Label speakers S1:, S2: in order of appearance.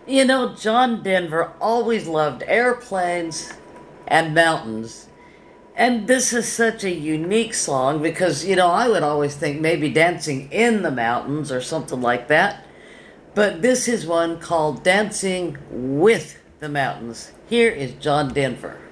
S1: You know, John Denver always loved airplanes and mountains. And this is such a unique song because, I would always think maybe dancing in the mountains or something like that. But this is one called Dancing with the Mountains. Here is John Denver.